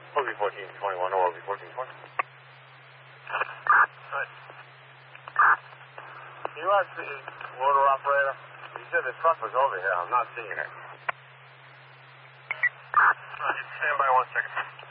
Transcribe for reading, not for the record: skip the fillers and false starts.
OB 1421 or OB 1420. Right. Can you ask the motor operator? He said the truck was over here. I'm not seeing it. Stand by 1 second.